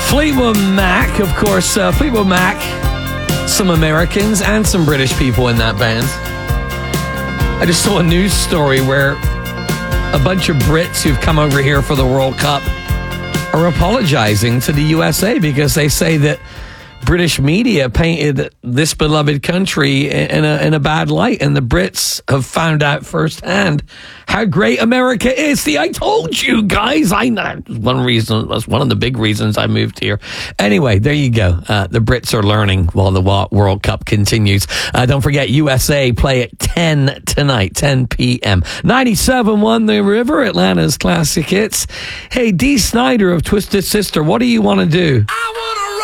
Fleetwood Mac, of course. Fleetwood Mac, some Americans and some British people in that band. I just saw a news story where a bunch of Brits who've come over here for the World Cup are apologizing to the USA because they say that British media painted this beloved country in a bad light, and the Brits have found out firsthand how great America is. See, I told you guys. That's one of the big reasons I moved here. Anyway, there you go. The Brits are learning while the World Cup continues. Don't forget, USA play at 10 tonight, 10 p.m. 97.1 The River, Atlanta's classic hits. Hey, Dee Snider of Twisted Sister, what do you want to do? I want to